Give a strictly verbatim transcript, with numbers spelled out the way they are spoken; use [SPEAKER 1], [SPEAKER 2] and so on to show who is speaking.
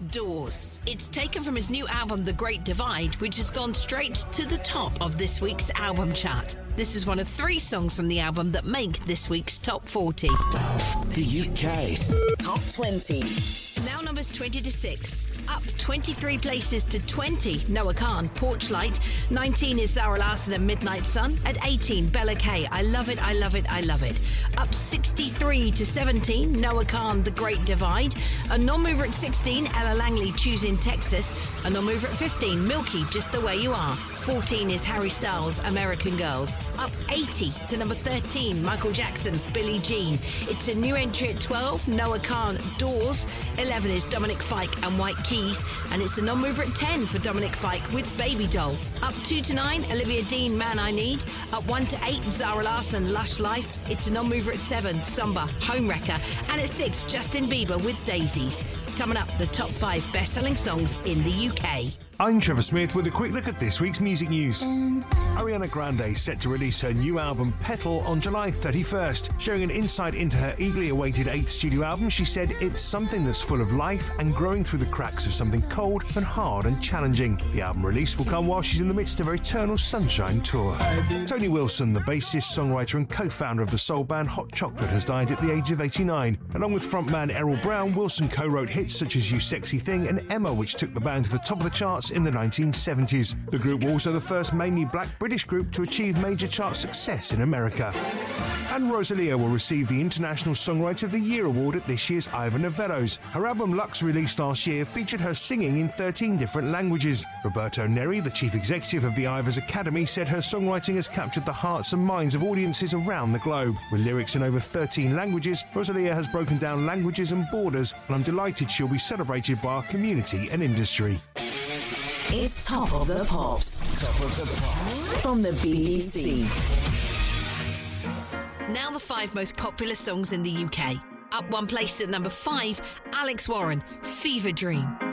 [SPEAKER 1] Doors. It's taken from his new album, The Great Divide, which has gone straight to the top of this week's album chart. This is one of three songs from the album that make this week's top forty.
[SPEAKER 2] The U K Top twenty.
[SPEAKER 1] Now numbers twenty to six. Up twenty-three places to twenty, Noah Khan, Porchlight. nineteen is Zara Larsson and Midnight Sun. At eighteen, Bella K, I Love It, I Love It, I Love It. Up sixty-three to seventeen, Noah Khan, The Great Divide. A non-mover at sixteen, Ella Langley, Choosing Texas. A non-mover at fifteen, Milky, Just the Way You Are. fourteen is Harry Styles, American Girls. Up eighty to number thirteen, Michael Jackson, Billie Jean. It's a new entry at twelve, Noah Khan, Doors. eleven is Dominic Fike and White Keys, and it's a non-mover at ten for Dominic Fike with Baby Doll. Up two to nine, Olivia Dean, Man I Need. Up one to eight, Zara Larsson, Lush Life. It's a non-mover at seven, Somber, Homewrecker. And at six, Justin Bieber with Daisies. Coming up, the top five best-selling songs in the U K.
[SPEAKER 3] I'm Trevor Smith with a quick look at this week's music news. Ariana Grande is set to release her new album Petal on July thirty-first. Sharing an insight into her eagerly awaited eighth studio album, she said it's something that's full of life and growing through the cracks of something cold and hard and challenging. The album release will come while she's in the midst of her Eternal Sunshine tour. Tony Wilson, the bassist, songwriter and co-founder of the soul band Hot Chocolate, has died at the age of eighty-nine. Along with frontman Errol Brown, Wilson co-wrote hits such as You Sexy Thing and Emma, which took the band to the top of the charts in the nineteen seventies. The group were also the first mainly black British group to achieve major chart success in America. And Rosalia will receive the International Songwriter of the Year award at this year's Ivor Novello's. Her album Lux, released last year, featured her singing in thirteen different languages. Roberto Neri, the chief executive of the Ivors Academy, said her songwriting has captured the hearts and minds of audiences around the globe. With lyrics in over thirteen languages, Rosalia has broken down languages and borders, and I'm delighted she'll be celebrated by our community and industry.
[SPEAKER 2] It's Top of the Pops. Top of the Pops. From the B B C.
[SPEAKER 1] Now the five most popular songs in the U K. Up one place at number five, Alex Warren, Fever Dream.